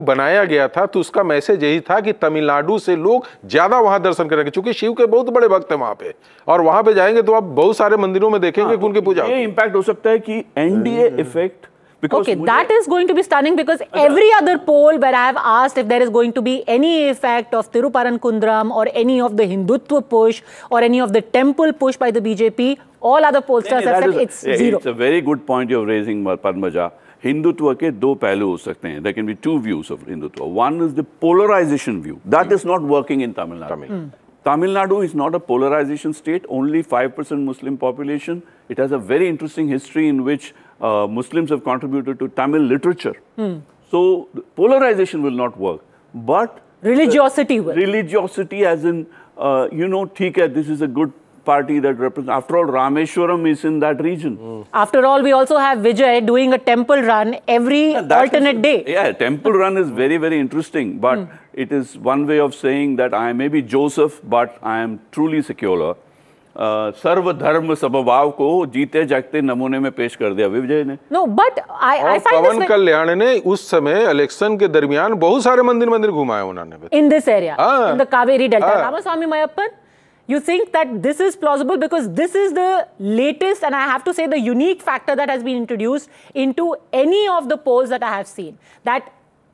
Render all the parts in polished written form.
बनाया गया था तो उसका मैसेज यही था कि तमिलनाडु से लोग ज्यादा वहां दर्शन करेंगे, क्योंकि शिव के बहुत बड़े भक्त हैं वहां पे, और वहां पे जाएंगे तो आप बहुत सारे मंदिरों में देखेंगे कि उनकी पूजा। ये इम्पैक्ट हो सकता है कि NDA effect. Okay, that is going to be stunning, because every other poll where I have asked if there is going to be any effect of Thiruparankundaram or any of the Hindutva push or any of the temple push by the BJP, all other pollsters have said it's zero. It's a very good point you're raising, Padmaja. Hindutva के दो पहलू हो सकते हैं. There can be two views of Hindutva. One is the polarization view. That is not working in Tamil Nadu. Tamil Nadu is not a polarization state, only 5% Muslim population. It has a very interesting history in which Muslims have contributed to Tamil literature. So polarization will not work, but religiosity will. Religiosity as in, ठीक है, this is a good party that represents, after all, Rameshwaram is in that region. After all, we also have Vijay doing a temple run every alternate day. Yeah, temple run is very, very interesting, but it is one way of saying that I may be Joseph, but I am truly secular. सर्व धर्म समभाव को जीते जागते नमूने में पेश कर दिया विजय ने. No, but I find पवन कल्याण ने उस समय इलेक्शन के दरमियान बहुत सारे मंदिर घुमाए उन्होंने. In this area, in the Kaveri Delta. Ramaswamy Mayappan, you think that this is plausible, because this is the latest, and I have to say the unique factor that has been introduced into any of the polls that I have seen, that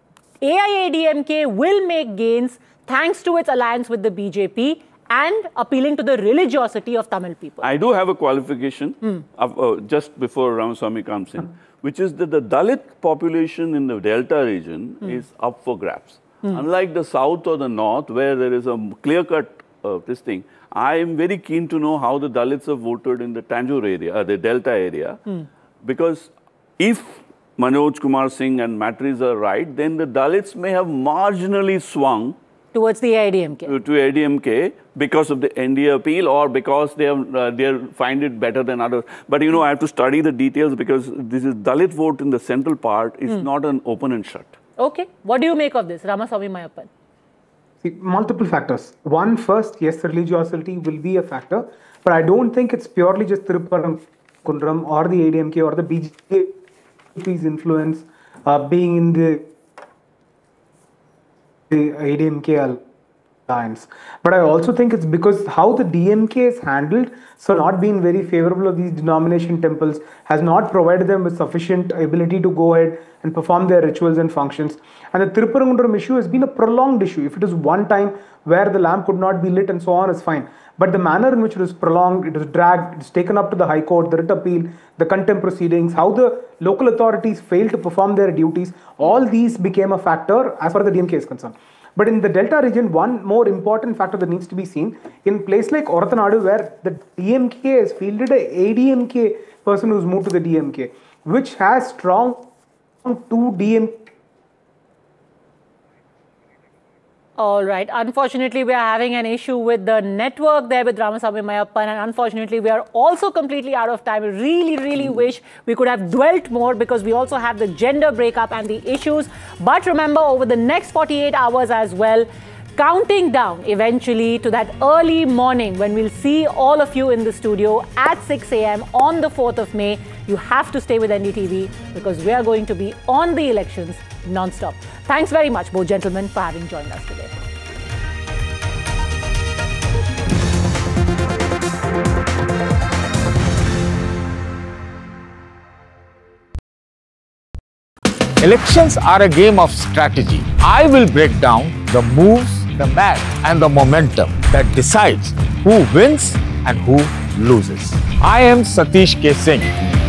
AIADMK will make gains thanks to its alliance with the BJP and appealing to the religiosity of Tamil people. I do have a qualification just before Ramaswamy comes in, which is that the Dalit population in the Delta region is up for grabs. Unlike the south or the north, where there is a clear-cut this thing, I am very keen to know how the Dalits have voted in the Tanjore area, the Delta area, because if Manoj Kumar Singh and Matris are right, then the Dalits may have marginally swung towards the AIADMK. To AIADMK because of the NDA appeal, or because they find it better than others. But I have to study the details, because this is Dalit vote in the central part is not an open and shut. Okay. What do you make of this, Ramaswamy Mayappan? See, multiple factors. One, first, yes, religiosity will be a factor, but I don't think it's purely just Thiruparankundaram or the AIADMK or the BJP's influence being in the AIADMK alliance. But I also think it's because how the DMK is handled, so not being very favorable of these denomination temples, has not provided them with sufficient ability to go ahead and perform their rituals and functions. And the Thiruparankundaram issue has been a prolonged issue. If it is one time where the lamp could not be lit and so on, is fine. But the manner in which it was prolonged, it was dragged, it was taken up to the High Court, the writ appeal, the contempt proceedings, how the local authorities failed to perform their duties, all these became a factor as far as the DMK is concerned. But in the Delta region, one more important factor that needs to be seen, in a place like Oratanadu, where the DMK has fielded a ADMK person who's moved to the DMK, which has strong 2 DMK. All right. Unfortunately, we are having an issue with the network there with Ramaswamy Mayappan, and unfortunately, we are also completely out of time. I really wish we could have dwelt more, because we also have the gender breakup and the issues. But remember, over the next 48 hours as well, counting down eventually to that early morning when we'll see all of you in the studio at 6 a.m. on the 4th of May. You have to stay with NDTV, because we are going to be on the elections non-stop. Thanks very much, both gentlemen, for having joined us today. Elections are a game of strategy. I will break down the moves, the math, and the momentum that decides who wins and who loses. I am Satish K. Singh.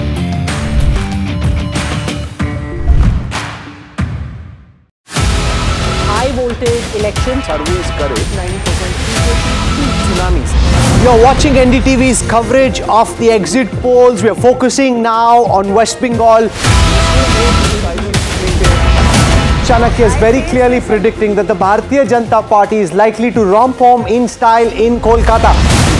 High-voltage elections. Surveys courage 90% tsunamis. You're watching NDTV's coverage of the exit polls. We are focusing now on West Bengal. Chanakya is very clearly predicting that the Bharatiya Janata Party is likely to romp home in style in Kolkata.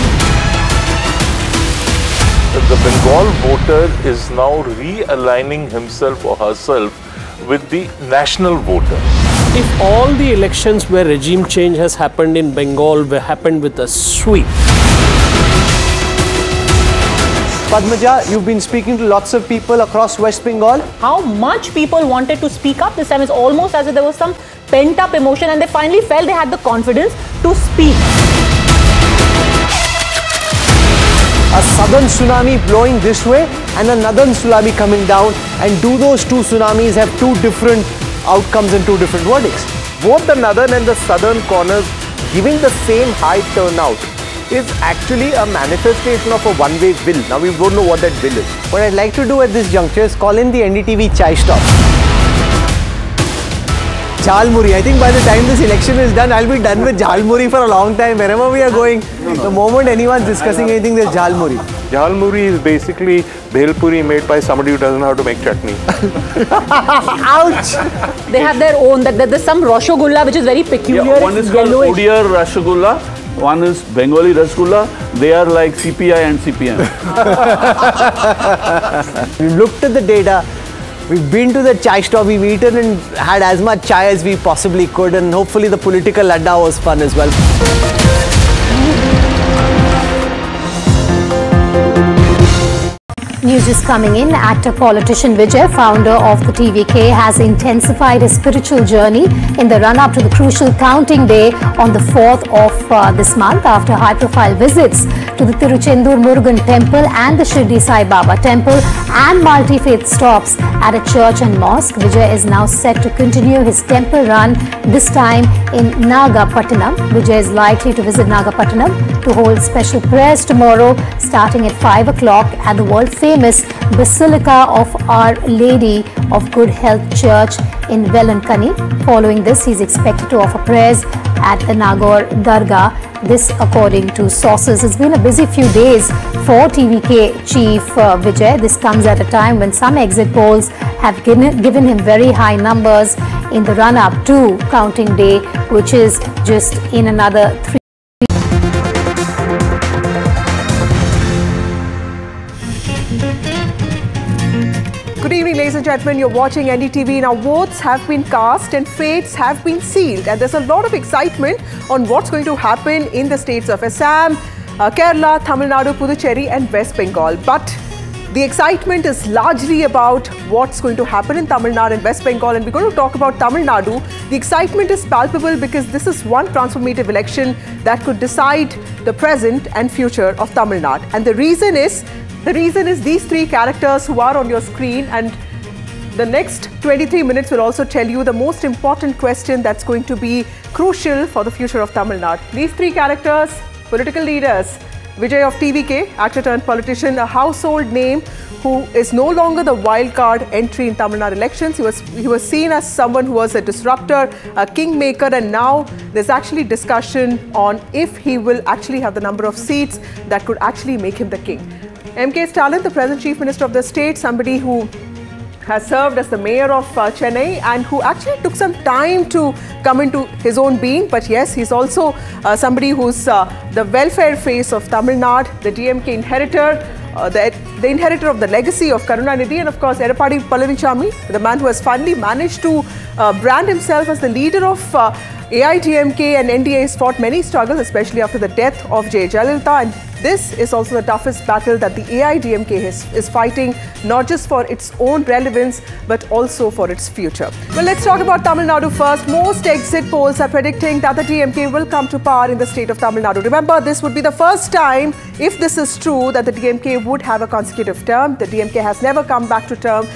The Bengal voter is now realigning himself or herself with the national voter. If all the elections where regime change has happened in Bengal were happened with a sweep, Padmaja, you've been speaking to lots of people across West Bengal. How much people wanted to speak up this time is almost as if there was some pent-up emotion and they finally felt they had the confidence to speak. A southern tsunami blowing this way and a northern tsunami coming down, and do those two tsunamis have two different outcomes and two different verdicts? Both the northern and the southern corners giving the same high turnout is actually a manifestation of a one-way bill. Now we don't know what that bill is. What I'd like to do at this juncture is call in the NDTV Chai Stop. Jhalmuri. I think by the time this election is done, I'll be done with Jhalmuri for a long time. Wherever we are going, the moment anyone's discussing anything, there's Jhalmuri. Jhalmuri is basically bhelpuri made by somebody who doesn't know how to make chutney. Ouch! They have their own, there's some Rasgulla which is very peculiar. Yeah, one is called Odia Rasgulla, one is Bengali Rasgulla. They are like CPI and CPM. We've looked at the data. We've been to the chai stop, we've eaten and had as much chai as we possibly could, and hopefully the political ladda was fun as well. News is coming in. Actor politician Vijay, founder of the TVK, has intensified his spiritual journey in the run-up to the crucial counting day on the 4th of this month, after high-profile visits to the Tiruchendur Murugan temple and the Shirdi Sai Baba temple and multi-faith stops at a church and mosque. Vijay is now set to continue his temple run, this time in Nagapattinam. Vijay is likely to visit Nagapattinam to hold special prayers tomorrow, starting at 5 o'clock at the world-famous Basilica of Our Lady of Good Health Church in Velankani. Following this, he is expected to offer prayers at the Nagaur Dargah. This according to sources. It's been a busy few days for TVK chief Vijay. This comes at a time when some exit polls have given him very high numbers in the run-up to counting day, which is just in another 3. Good evening, ladies and gentlemen. You're watching NDTV. Now, votes have been cast and fates have been sealed. And there's a lot of excitement on what's going to happen in the states of Assam, Kerala, Tamil Nadu, Puducherry and West Bengal. But the excitement is largely about what's going to happen in Tamil Nadu and West Bengal. And we're going to talk about Tamil Nadu. The excitement is palpable because this is one transformative election that could decide the present and future of Tamil Nadu. And the reason is these three characters who are on your screen, and the next 23 minutes will also tell you the most important question that's going to be crucial for the future of Tamil Nadu. These three characters, political leaders. Vijay of TVK, actor turned politician, a household name who is no longer the wild card entry in Tamil Nadu elections. He was seen as someone who was a disruptor, a kingmaker, and now there's actually discussion on if he will actually have the number of seats that could actually make him the king. M.K. Stalin, the present Chief Minister of the state, somebody who has served as the mayor of Chennai and who actually took some time to come into his own being. But yes, he's also somebody who's the welfare face of Tamil Nadu, the DMK inheritor, the inheritor of the legacy of Karunanidhi, and of course Edappadi Palanichami, the man who has finally managed to brand himself as the leader of AIDMK, and NDA has fought many struggles, especially after the death of J. Jayalalitha. And this is also the toughest battle that the AIDMK is fighting, not just for its own relevance, but also for its future. Well, let's talk about Tamil Nadu first. Most exit polls are predicting that the DMK will come to power in the state of Tamil Nadu. Remember, this would be the first time, if this is true, that the DMK would have a consecutive term. The DMK has never come back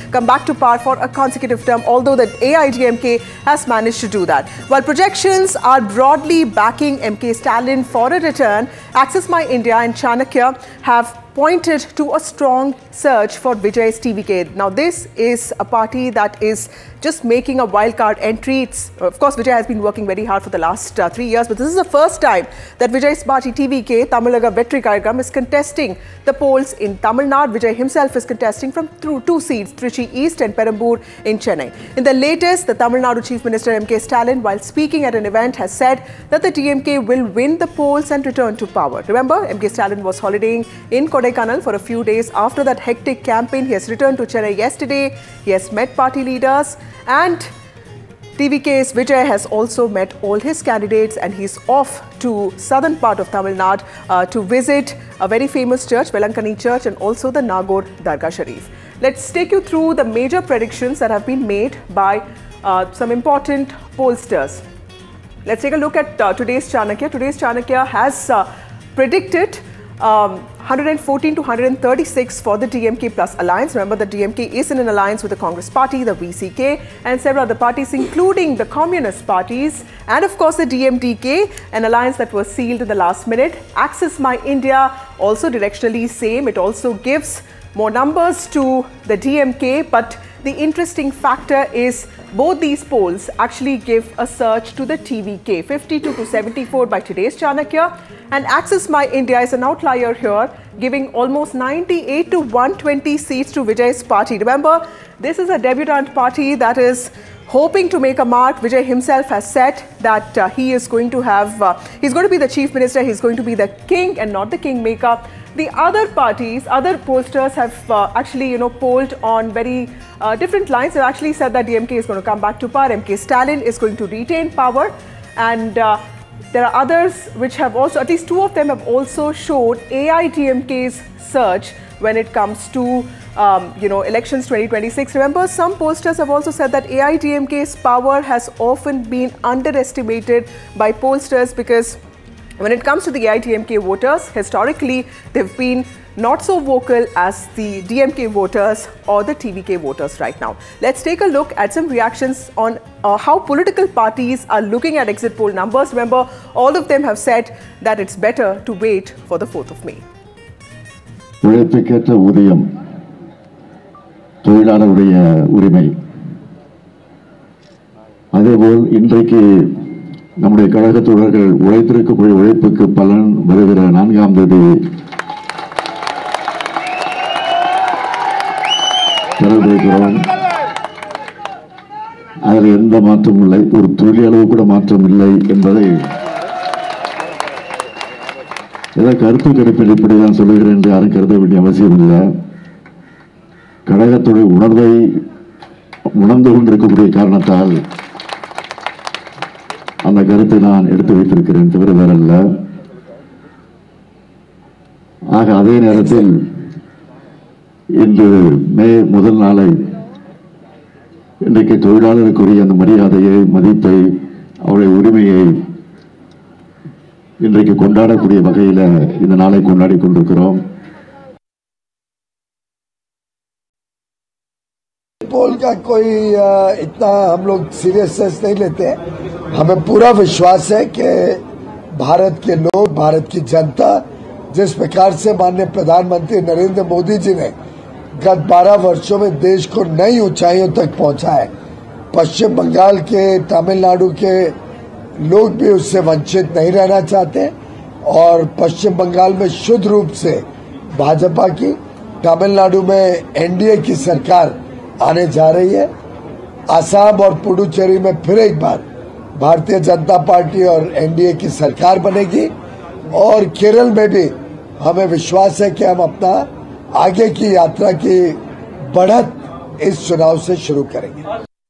to power for a consecutive term, although the AIDMK has managed to do that. While projections are broadly backing M.K. Stalin for a return, Access My India and Chanakya have pointed to a strong surge for Vijay's TVK. Now, this is a party that is just making a wildcard entry. Of course, Vijay has been working very hard for the last 3 years, but this is the first time that Vijay's party TVK, Tamilaga Vetri Kazhagam, is contesting the polls in Tamil Nadu. Vijay himself is contesting from two seats, Trichy East and Perambur in Chennai. In the latest, the Tamil Nadu Chief Minister M.K. Stalin, while speaking at an event, has said that the DMK will win the polls and return to power. Remember, M.K. Stalin was holidaying in Kodaikanal for a few days after that hectic campaign. He has returned to Chennai yesterday. He has met party leaders and TVK's Vijay has also met all his candidates and he's off to southern part of Tamil Nadu to visit a very famous church, Velankani Church, and also the Nagaur Dargah Sharif. Let's take you through the major predictions that have been made by some important pollsters. Let's take a look at today's Chanakya. Today's Chanakya has predicted 114 to 136 for the DMK Plus alliance. Remember, the DMK is in an alliance with the Congress Party, the VCK, and several other parties, including the communist parties, and of course the DMDK, an alliance that was sealed in the last minute. Axis My India, also directionally same. It also gives more numbers to the DMK, but the interesting factor is both these polls actually give a surge to the TVK, 52 to 74 by today's Chanakya, and Axis My India is an outlier here, giving almost 98 to 120 seats to Vijay's party. Remember, this is a debutant party that is hoping to make a mark. Vijay himself has said that he is going to have, he's going to be the chief minister, he's going to be the king and not the kingmaker. The other parties, other pollsters have actually, polled on very different lines. They've actually said that DMK is going to come back to power, MK Stalin is going to retain power, and there are others which have also, at least two of them have also showed AIDMK's surge when it comes to, elections 2026. Remember, some pollsters have also said that AIDMK's power has often been underestimated by pollsters because when it comes to the AIDMK voters, historically, they've been not so vocal as the DMK voters or the TVK voters right now. Let's take a look at some reactions on how political parties are looking at exit poll numbers. Remember, all of them have said that it's better to wait for the 4th of May. உழைப்புக்கேற்ற ஊதியம் தொழிலாளருடைய உரிமை. அதேபோல் இன்றைக்கு நம்முடைய கழக தோழர்கள் உழைத்திருக்கக்கூடிய உழைப்புக்கு பலன் வருகிற 4ஆம் தேதி பெறவிருக்கிறோம். அதில் எந்த மாற்றமும் இல்லை, ஒரு துளி அளவு கூட மாற்றம் இல்லை என்பதை ஏதோ கருத்து கணிப்பில் இப்படிதான் சொல்லுகிறேன் என்று யாரும் கருத வேண்டிய அவசியம் இல்லை. கழகத்துடைய உணர்வை உணர்ந்து கொண்டிருக்கக்கூடிய காரணத்தால் அந்த கருத்தை நான் எடுத்து வைத்திருக்கிறேன், தவிர வேறல்ல. ஆக அதே நேரத்தில் இன்று மே முதல் நாளை இன்றைக்கு தொழிலாளருக்குரிய அந்த மரியாதையை, மதிப்பை, அவருடைய உரிமையை இன்றைக்கு கொண்டாடக்கூடிய வகையில் இந்த நாளை கொண்டாடி கொண்டிருக்கிறோம். पोल का कोई इतना हम लोग सीरियसनेस नहीं लेते. हमें पूरा विश्वास है कि भारत के लोग, भारत की जनता जिस प्रकार से माननीय प्रधानमंत्री नरेंद्र मोदी जी ने गत 12 वर्षों में देश को नई ऊंचाइयों तक पहुंचा है, पश्चिम बंगाल के, तमिलनाडु के लोग भी उससे वंचित नहीं रहना चाहते और पश्चिम बंगाल में शुद्ध रूप से भाजपा की, तमिलनाडु में एनडीए की सरकार आने जा रही है. असम और पुडुचेरी में फिर एक बार भारतीय जनता पार्टी और एनडीए की सरकार बनेगी और केरल में भी हमें विश्वास है कि हम अपना आगे की यात्रा की बढ़त इस चुनाव से शुरू करेंगे.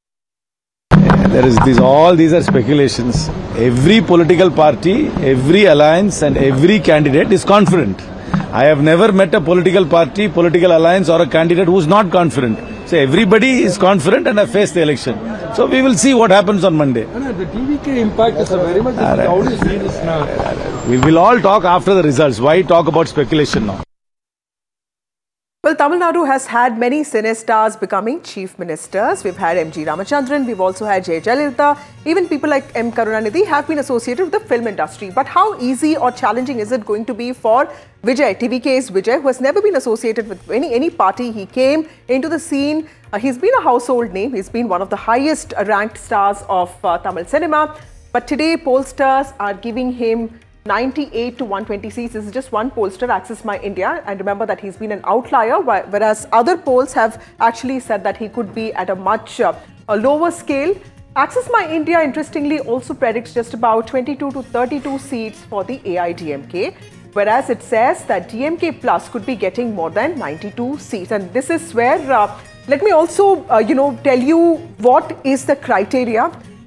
All these are speculations. Every political party, every alliance and every candidate is confident. I have never met a political party, political alliance or a candidate who is not confident. So everybody is confident and have faced the election. So we will see what happens on Monday. The TVK impact is very much. How do you see this now? We will all talk after the results. Why talk about speculation now? Well, Tamil Nadu has had many cine stars becoming chief ministers. We've had M.G. Ramachandran, we've also had J. Jayalalitha. Even people like M. Karunanidhi have been associated with the film industry. But how easy or challenging is it going to be for Vijay, TVK's Vijay, who has never been associated with any party? He came into the scene. He's been a household name. He's been one of the highest ranked stars of Tamil cinema. But today, pollsters are giving him 98 to 120 seats. This is just one pollster, Axis My India. And remember that he's been an outlier, whereas other polls have actually said that he could be at a much lower scale. Axis My India, interestingly, also predicts just about 22 to 32 seats for the AIDMK, whereas it says that DMK Plus could be getting more than 92 seats. And this is where, let me also, tell you what is the criteria.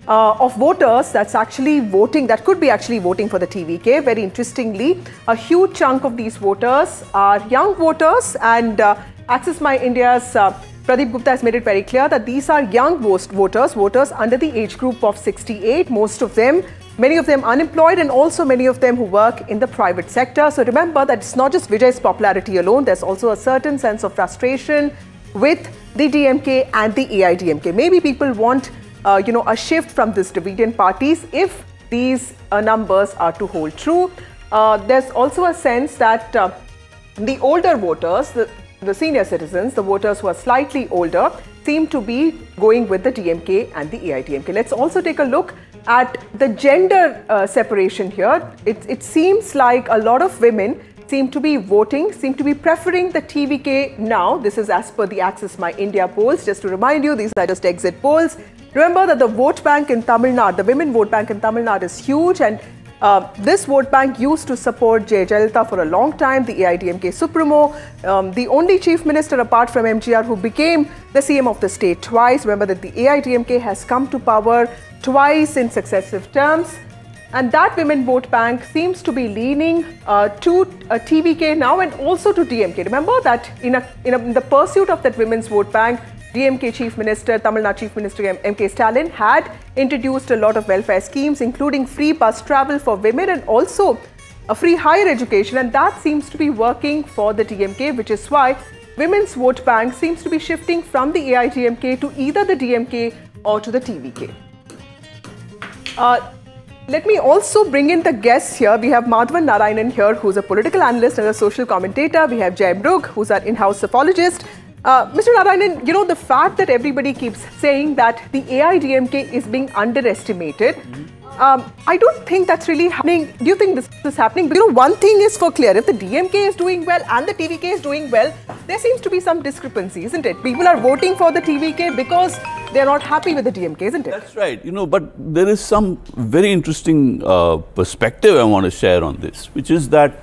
of voters that's actually voting, that could be actually voting for the TVK. Very interestingly, a huge chunk of these voters are young voters, and Access My India's Pradeep Gupta has made it very clear that these are young voters under the age group of 68, many of them unemployed, and also many of them who work in the private sector. So remember that it's not just Vijay's popularity alone, there's also a certain sense of frustration with the DMK and the AIDMK. Maybe people want a shift from these dividend parties if these numbers are to hold true. There's also a sense that the older voters, the senior citizens, the voters who are slightly older, seem to be going with the DMK and the AIDMK. Let's also take a look at the gender separation here. It seems like a lot of women seem to be preferring the TVK now. This is as per the Access My India polls. Just to remind you, these are just exit polls. Remember that the vote bank in Tamil Nadu, the women vote bank in Tamil Nadu is huge, and this vote bank used to support Jayalalitha for a long time, the AIDMK Supremo, the only chief minister apart from MGR who became the CM of the state twice. Remember that the AIDMK has come to power twice in successive terms. And that women vote bank seems to be leaning to TVK now and also to DMK. Remember that in the pursuit of that women's vote bank, DMK Chief Minister, Tamil Nadu Chief Minister M.K. Stalin had introduced a lot of welfare schemes, including free bus travel for women and also a free higher education. And that seems to be working for the DMK, which is why women's vote bank seems to be shifting from the AIDMK to either the DMK or to the TVK. Let me also bring in the guests here. We have Madhavan Narayanan here, who's a political analyst and a social commentator. We have Jai Mrug, who's our in-house psephologist. Mr. Narayanan, the fact that everybody keeps saying that the AIDMK is being underestimated, I don't think that's really happening. Do you think this is happening? One thing is for clear. If the DMK is doing well and the TVK is doing well, there seems to be some discrepancy, isn't it? People are voting for the TVK because they're not happy with the DMK, isn't it? That's right. But there is some very interesting perspective I want to share on this, which is that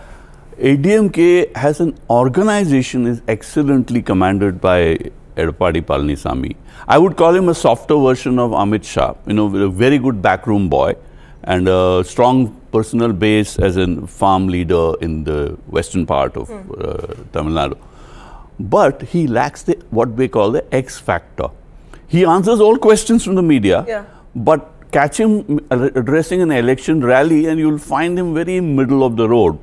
ADMK has an organization is excellently commanded by Edappadi Palanisamy. I would call him a softer version of Amit Shah, with a very good backroom boy and a strong personal base as a farm leader in the western part of Tamil Nadu. But he lacks what we call the X factor. He answers all questions from the media, but catch him addressing an election rally and you'll find him very middle of the road.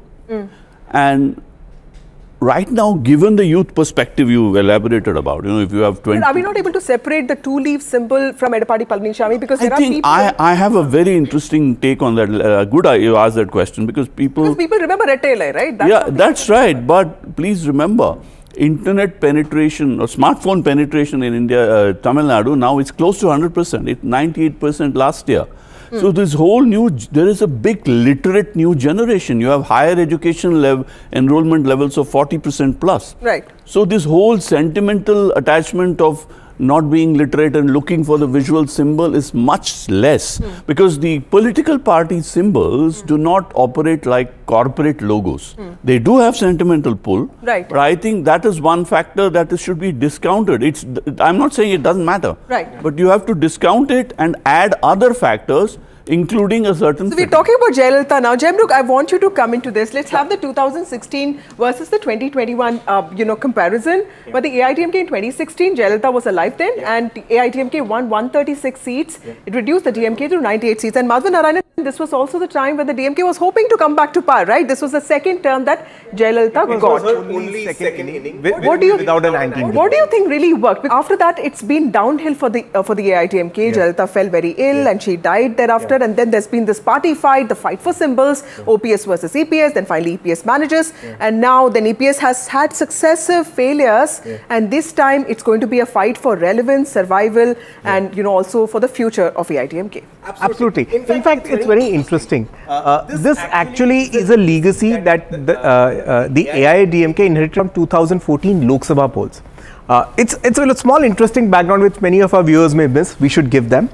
And right now, given the youth perspective you elaborated about, if you have 20... But are we not able to separate the two-leaf symbol from Edappadi Palanisamy? Because there are people... I have a very interesting take on that. Good you asked that question because people remember Rettele, right? That's right. But please remember, internet penetration or smartphone penetration in India, Tamil Nadu, now it's close to 100%. It's 98% last year. So this whole there is a big literate new generation. You have higher education enrollment levels of 40% plus. Right. So this whole sentimental attachment of not being literate and looking for the visual symbol is much less because the political party symbols do not operate like corporate logos. They do have sentimental pull, right. But I think that is one factor that should be discounted. I'm not saying it doesn't matter, right. But you have to discount it and add other factors, including a certain... So we're talking about Jayalalitha now. Jai Mrug, I want you to come into this. Let's have the 2016 versus the 2021, comparison. But the AIDMK in 2016, Jayalalitha was alive then, and the AIDMK won 136 seats. It reduced the DMK to 98 seats. And Madhavan Narayanan, this was also the time when the DMK was hoping to come back to power, right? This was the second term that Jayalalitha got. Only second inning What do you without an anti-lead. What do you think really worked? After that, it's been downhill for the AIDMK. Jayalalitha fell very ill and she died thereafter. And then there's been this party fight, the fight for symbols, OPS versus EPS, then finally EPS manages. And now then EPS has had successive failures. And this time it's going to be a fight for relevance, survival, and also for the future of AIDMK. Absolutely. In fact, it's very interesting. This actually is a legacy that the AIDMK inherited from 2014 Lok Sabha polls. It's a small interesting background which many of our viewers may miss. We should give them.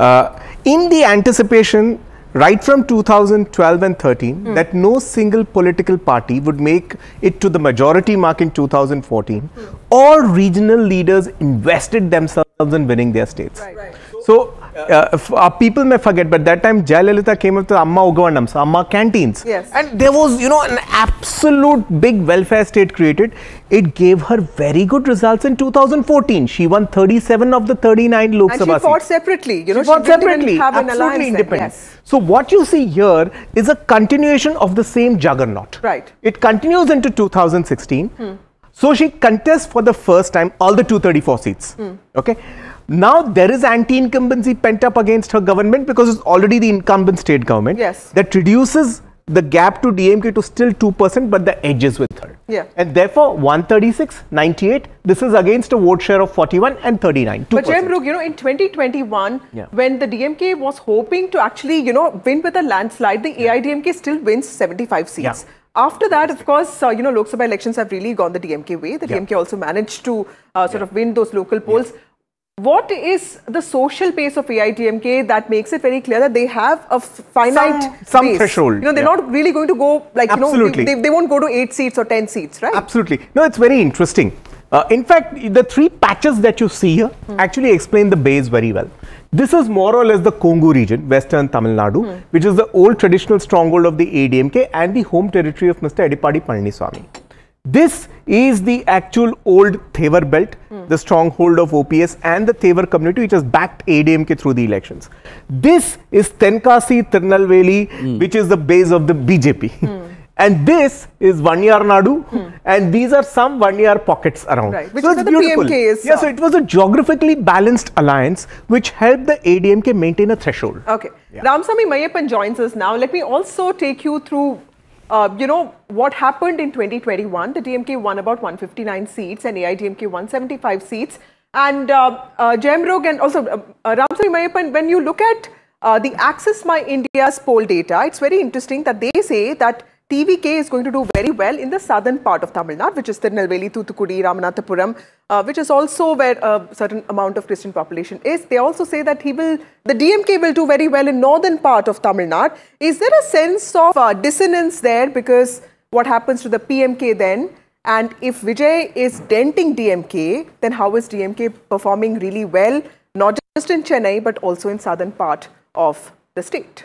In the anticipation right from 2012 and 13 that no single political party would make it to the majority mark in 2014, all regional leaders invested themselves in winning their states. Right. So people may forget, but that time Jayalalitha came up with Amma Ugavannams, Amma canteens. Yes. And there was, an absolute big welfare state created. It gave her very good results in 2014. She won 37 of the 39 Lok Sabha seats. And she fought separately. She fought separately, have an absolutely alliance independent. Yes. So what you see here is a continuation of the same juggernaut. Right. It continues into 2016. So she contests for the first time all the 234 seats. Okay. Now there is anti-incumbency pent up against her government because it's already the incumbent state government. Yes. That reduces the gap to DMK to still 2%, but the edge is with her. Yeah. And therefore 136, 98, this is against a vote share of 41 and 39. 2%. But Jayamrugh, in 2021, when the DMK was hoping to actually, win with a landslide, the AIDMK still wins 75 seats. Yeah. After that, of course, Lok Sabha elections have really gone the DMK way. The DMK also managed to sort of win those local polls. What is the social base of AIDMK that makes it very clear that they have a finite some base? threshold. They're not really going to go like, Absolutely. they won't go to 8 seats or 10 seats, right? Absolutely. No, it's very interesting. In fact, the 3 patches that you see here actually explain the base very well. This is more or less the Kongu region, Western Tamil Nadu, which is the old traditional stronghold of the AIDMK and the home territory of Mr. Edipadi Palaniswamy. This is the actual old Thevar belt, the stronghold of OPS and the Thevar community which has backed AIDMK through the elections. This is Tenkasi Tirunelveli, which is the base of the BJP. And this is Vanyar Nadu, and these are some Vanyar pockets around. Right, which so is it's the beautiful. PMK is. Yeah, so it was a geographically balanced alliance which helped the AIDMK maintain a threshold. Okay. Ramasamy Mayappan joins us now. Let me also take you through what happened in 2021. The DMK won about 159 seats and AIDMK 175 seats. And Jayamrugh and also Ramasamy Mayappan, when you look at the Access My India's poll data, it's very interesting that they say that TVK is going to do very well in the southern part of Tamil Nadu, which is Tirunelveli, Thoothukudi, Ramanathapuram, which is also where a certain amount of Christian population is. They also say that the DMK will do very well in northern part of Tamil Nadu. Is there a sense of dissonance there? Because what happens to the PMK then? And if Vijay is denting DMK, then how is DMK performing really well, not just in Chennai, but also in southern part of the state?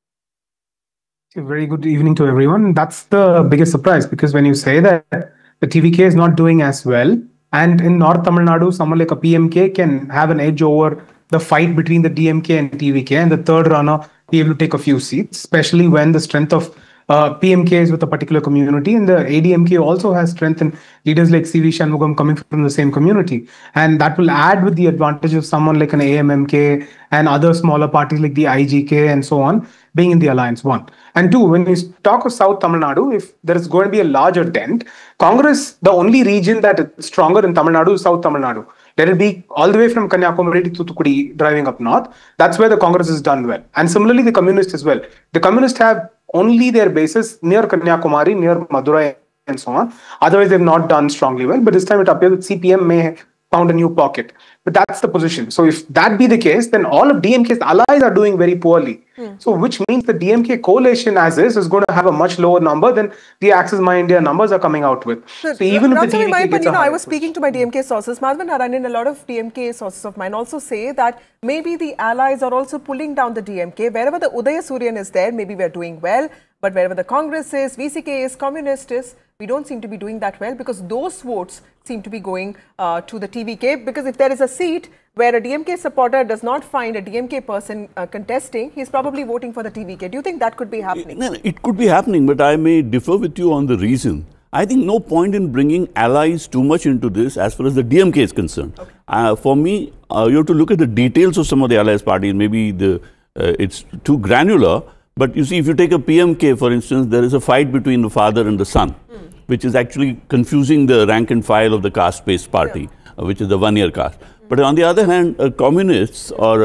A very good evening to everyone. That's the biggest surprise, because when you say that the TVK is not doing as well, and in North Tamil Nadu, someone like a PMK can have an edge over the fight between the DMK and TVK, and the third runner be able to take a few seats, especially when the strength of PMK is with a particular community, and the ADMK also has strength in leaders like CV Shanmugam coming from the same community, and that will add with the advantage of someone like an AMMK and other smaller parties like the IGK and so on being in the alliance. 1 and 2, when we talk of South Tamil Nadu, if there is going to be a larger dent, Congress, the only region that is stronger in Tamil Nadu is South Tamil Nadu. Let it be all the way from Kanyakumari to Thoothukudi driving up north. That's where the Congress has done well, and similarly the communists as well. The communists have only their bases near Kanyakumari, near Madurai and so on. Otherwise, they've not done strongly well. But this time it appears that CPM may have found a new pocket. But that's the position. So if that be the case, then all of DMK's allies are doing very poorly. So which means the DMK coalition as is going to have a much lower number than the Access My India numbers are coming out with. So even if the DMK gets I was speaking to my DMK sources, Madhavan Narayanan, a lot of DMK sources of mine also say that maybe the allies are also pulling down the DMK. Wherever the Udaya Suryan is there, maybe we're doing well. But wherever the Congress is, VCK is, Communist is, we don't seem to be doing that well, because those votes seem to be going to the TVK. Because if there is a seat where a DMK supporter does not find a DMK person contesting, he's probably voting for the TVK. Do you think that could be happening? No, it could be happening, but I may differ with you on the reason. I think no point in bringing allies too much into this as far as the DMK is concerned. Okay. For me, you have to look at the details of some of the allies parties. Maybe it's too granular. But you see, if you take a PMK, for instance, there is a fight between the father and the son, which is actually confusing the rank and file of the caste-based party, which is the one-year caste. But on the other hand, communists or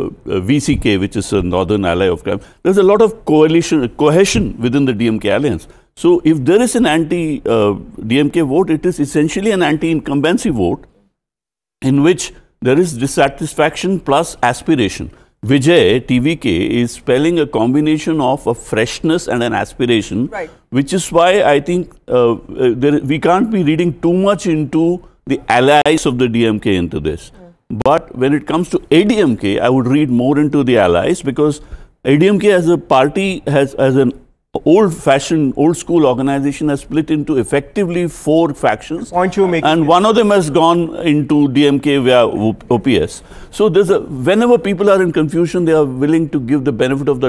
VCK, which is a northern ally of crime, there's a lot of cohesion within the DMK alliance. So if there is an anti-DMK vote, it is essentially an anti-incumbency vote in which there is dissatisfaction plus aspiration. Vijay, TVK, is spelling a combination of a freshness and an aspiration, which is why I think we can't be reading too much into the allies of the DMK into this. But when it comes to ADMK, I would read more into the allies, because ADMK as a party as an old-fashioned, old-school organization has split into effectively 4 factions. Point you make. And one of them has gone into DMK via OPS. So there's whenever people are in confusion, they are willing to give the benefit of the